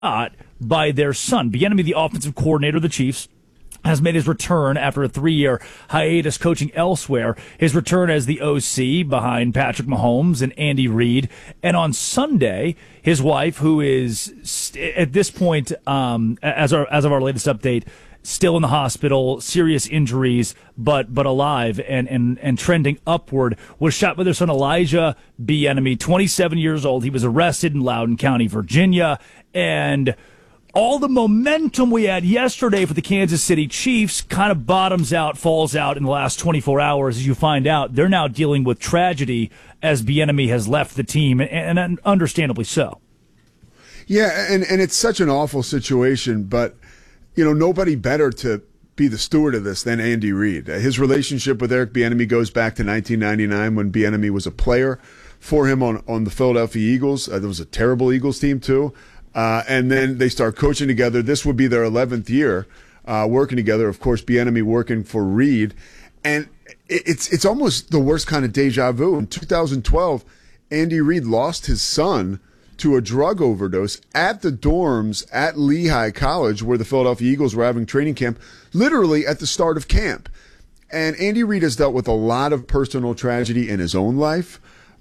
by their son. Bieniemy, the offensive coordinator of the Chiefs, has made his return after a 3-year hiatus coaching elsewhere. His return as the OC behind Patrick Mahomes and Andy Reid. And on Sunday, his wife, who is at this point, as of our latest update, still in the hospital, serious injuries, but alive and trending upward, was shot by their son Elijah Bieniemy, 27 years old. He was arrested in Loudoun County, Virginia, and all the momentum we had yesterday for the Kansas City Chiefs kind of falls out in the last 24 hours as you find out they're now dealing with tragedy as Bieniemy has left the team, and understandably so. Yeah, and it's such an awful situation, but nobody better to be the steward of this than Andy Reid. His relationship with Eric Bieniemy goes back to 1999 when Bieniemy was a player for him on the Philadelphia Eagles. There was a terrible Eagles team too. And then they start coaching together. This would be their 11th year working together. Of course, Bieniemy working for Reid. And it's almost the worst kind of deja vu. In 2012, Andy Reid lost his son to a drug overdose at the dorms at Lehigh College, where the Philadelphia Eagles were having training camp, literally at the start of camp. And Andy Reid has dealt with a lot of personal tragedy in his own life.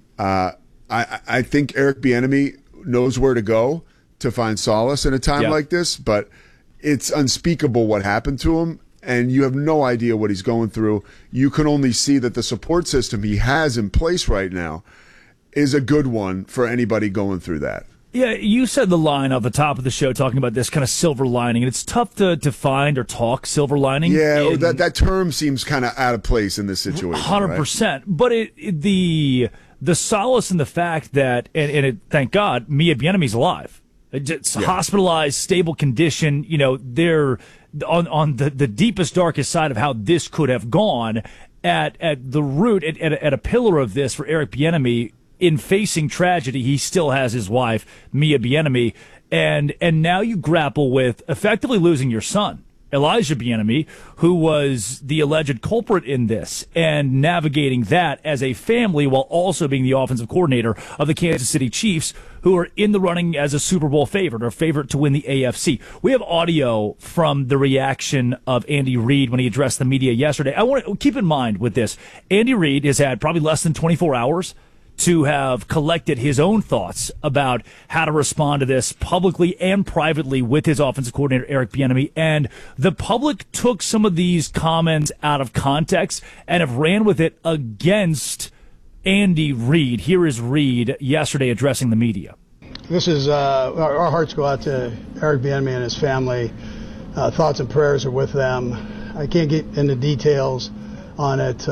I think Eric Bieniemy knows where to go to find solace in a time like this, but it's unspeakable what happened to him, and you have no idea what he's going through. You can only see that the support system he has in place right now is a good one for anybody going through that. Yeah, you said the line off the top of the show talking about this kind of silver lining, and it's tough to find or talk silver lining. Yeah, that term seems kind of out of place in this situation. 100%. Right? But the solace in the fact that, thank God, Mia Bieniemy's alive. Hospitalized, stable condition. They're on the deepest, darkest side of how this could have gone. At the root, at a pillar of this for Eric Bieniemy, in facing tragedy, he still has his wife, Mia Bieniemy, and now you grapple with effectively losing your son, Elijah Bieniemy, who was the alleged culprit in this, and navigating that as a family while also being the offensive coordinator of the Kansas City Chiefs, who are in the running as a Super Bowl favorite or favorite to win the AFC. We have audio from the reaction of Andy Reid when he addressed the media yesterday. I want to keep in mind with this, Andy Reid has had probably less than 24 hours to have collected his own thoughts about how to respond to this publicly and privately with his offensive coordinator, Eric Bieniemy. And the public took some of these comments out of context and have ran with it against Andy Reid. Here is Reid yesterday addressing the media. This is, our hearts go out to Eric Bieniemy and his family. Thoughts and prayers are with them. I can't get into details on it.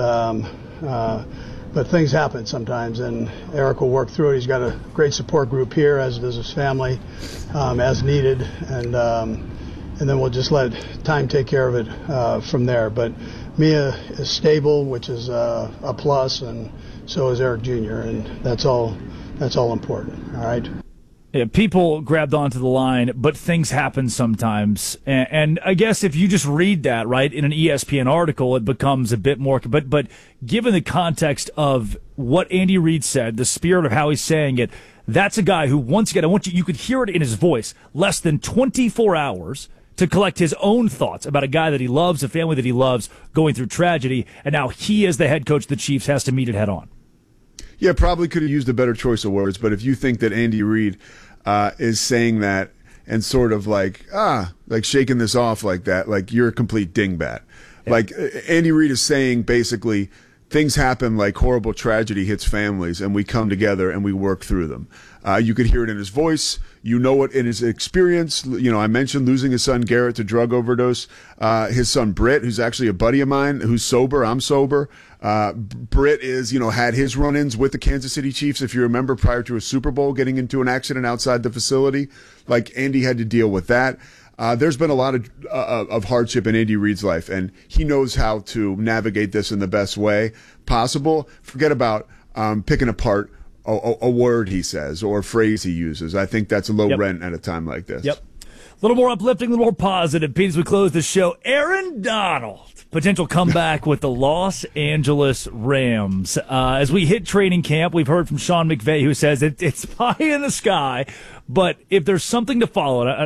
But things happen sometimes, and Eric will work through it. He's got a great support group here, as does his family, as needed, and then we'll just let time take care of it from there. But Mia is stable, which is a plus, and so is Eric Jr., and that's all important. All right. Yeah, people grabbed onto the line, but things happen sometimes. And I guess if you just read that, right, in an ESPN article, it becomes a bit more. But given the context of what Andy Reid said, the spirit of how he's saying it, that's a guy who, once again, you could hear it in his voice, less than 24 hours to collect his own thoughts about a guy that he loves, a family that he loves, going through tragedy, and now he, as the head coach of the Chiefs, has to meet it head on. Yeah, probably could have used a better choice of words, but if you think that Andy Reid is saying that and sort of like shaking this off like that, like you're a complete dingbat. Yeah. Like Andy Reid is saying basically things happen, like horrible tragedy hits families, and we come together and we work through them. You could hear it in his voice. You know it in his experience. I mentioned losing his son Garrett to drug overdose. His son Britt, who's actually a buddy of mine, who's sober. I'm sober. Britt had his run-ins with the Kansas City Chiefs, if you remember, prior to a Super Bowl, getting into an accident outside the facility. Like Andy had to deal with that. There's been a lot of hardship in Andy Reid's life, and he knows how to navigate this in the best way possible. Forget about picking apart a word he says or a phrase he uses. I think that's a low rent at a time like this. Yep. little more uplifting, a little more positive. Pete, as we close the show, Aaron Donald, potential comeback with the Los Angeles Rams. As we hit training camp, we've heard from Sean McVay, who says it's pie in the sky, but if there's something to follow,